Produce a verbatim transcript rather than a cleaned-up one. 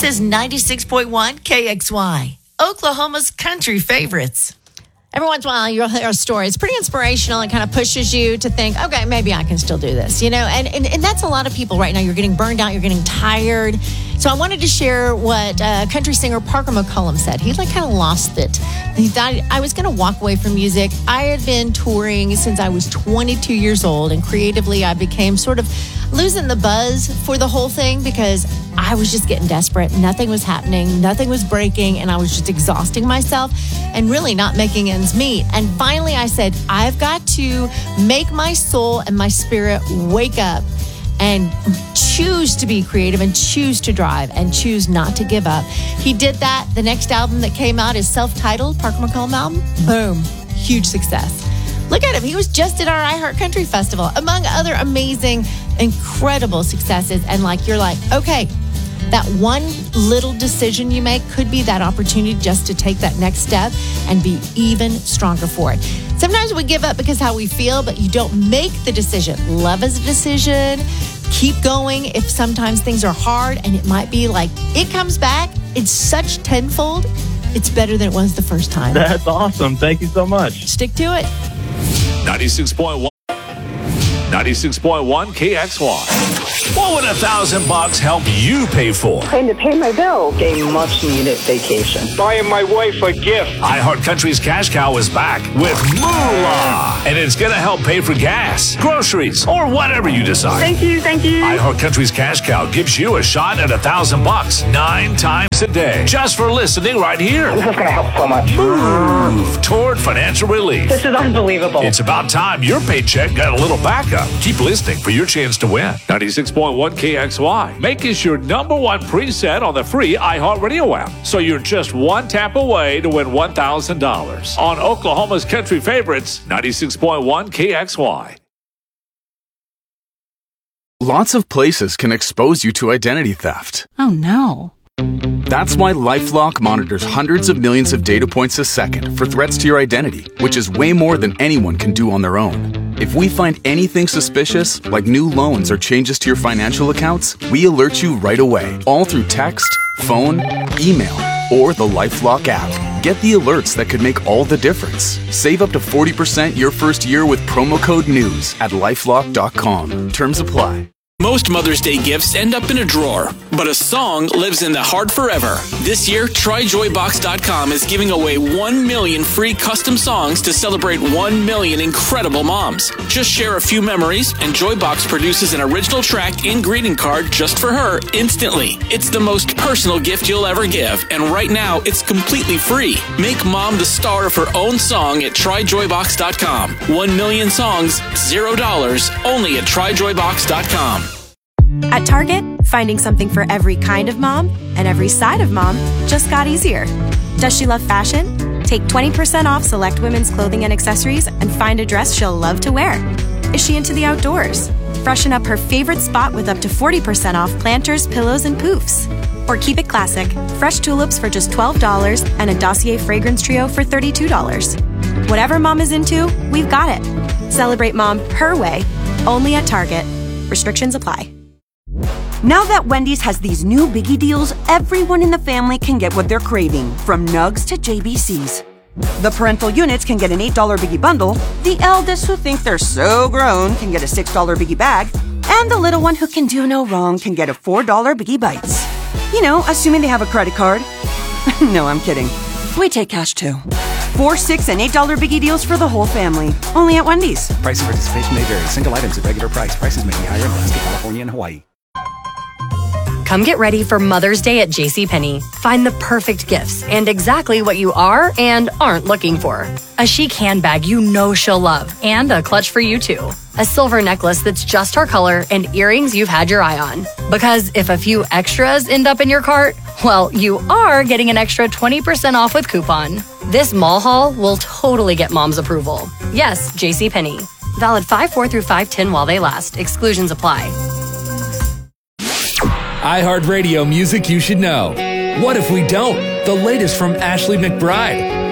is ninety-six point one K X Y, Oklahoma's country favorites. Every once in a while, you'll hear a story. It's pretty inspirational and kind of pushes you to think, okay, maybe I can still do this, you know? And, and and that's a lot of people right now. You're getting burned out. You're getting tired. So I wanted to share what uh, country singer Parker McCollum said. He like kind of lost it. He thought I was going to walk away from music. I had been touring since I was twenty-two years old, and creatively I became sort of losing the buzz for the whole thing because I was just getting desperate. Nothing was happening. Nothing was breaking. And I was just exhausting myself and really not making ends meet. And finally I said, I've got to make my soul and my spirit wake up and choose to be creative and choose to drive and choose not to give up. He did that. The next album that came out is self-titled, Parker McCollum album. Boom. Huge success. Look at him. He was just at our iHeart Country Festival, among other amazing, incredible successes. And like, you're like, okay, that one little decision you make could be that opportunity just to take that next step and be even stronger for it. Sometimes we give up because how we feel, but you don't make the decision. Love is a decision. Keep going if sometimes things are hard, and it might be like it comes back. It's such tenfold. It's better than it was the first time. That's awesome. Thank you so much. Stick to it. ninety-six point one ninety-six point one K X Y. What would a thousand bucks help you pay for? Trying to pay my bill. A much needed vacation. Buying my wife a gift. iHeart Country's Cash Cow is back with Moolah. And it's going to help pay for gas, groceries, or whatever you decide. Thank you, thank you. iHeart Country's Cash Cow gives you a shot at a thousand bucks nine times a day just for listening right here. This is going to help so much. Move toward financial relief. This is unbelievable. It's about time your paycheck got a little backup. Keep listening for your chance to win. ninety-six point one K X Y. Make us your number one preset on the free iHeartRadio app. So you're just one tap away to win one thousand dollars on Oklahoma's country favorites, ninety-six point one K X Y. Lots of places can expose you to identity theft. Oh no. That's why LifeLock monitors hundreds of millions of data points a second for threats to your identity, which is way more than anyone can do on their own. If we find anything suspicious, like new loans or changes to your financial accounts, we alert you right away, all through text, phone, email, or the LifeLock app. Get the alerts that could make all the difference. Save up to forty percent your first year with promo code NEWS at lifelock dot com. Terms apply. Most Mother's Day gifts end up in a drawer, but a song lives in the heart forever. This year, Try Joy Box dot com is giving away one million free custom songs to celebrate one million incredible moms. Just share a few memories, and Joybox produces an original track and greeting card just for her instantly. It's the most personal gift you'll ever give, and right now, it's completely free. Make mom the star of her own song at Try Joy Box dot com. One million songs, zero dollars, only at Try Joy Box dot com. At Target, finding something for every kind of mom and every side of mom just got easier. Does she love fashion? Take twenty percent off select women's clothing and accessories and find a dress she'll love to wear. Is she into the outdoors? Freshen up her favorite spot with up to forty percent off planters, pillows, and poofs. Or keep it classic, fresh tulips for just twelve dollars and a Dossier fragrance trio for thirty-two dollars. Whatever mom is into, we've got it. Celebrate mom her way, only at Target. Restrictions apply. Now that Wendy's has these new biggie deals, everyone in the family can get what they're craving, from nugs to J B Cs. The parental units can get an eight dollar biggie bundle, the eldest who think they're so grown can get a six dollar biggie bag, and the little one who can do no wrong can get a four dollar biggie bites. You know, assuming they have a credit card. No, I'm kidding. We take cash too. Four, six, and eight dollar biggie deals for the whole family. Only at Wendy's. Price and participation may vary. Single items at regular price. Prices may be higher in Alaska, California, and Hawaii. Come get ready for Mother's Day at JCPenney. Find the perfect gifts and exactly what you are and aren't looking for. A chic handbag you know she'll love, and a clutch for you too. A silver necklace that's just her color, and earrings you've had your eye on. Because if a few extras end up in your cart, well, you are getting an extra twenty percent off with coupon. This mall haul will totally get mom's approval. Yes, JCPenney. Valid five four through five ten while they last. Exclusions apply. iHeartRadio music you should know. What if we don't? The latest from Ashley McBryde.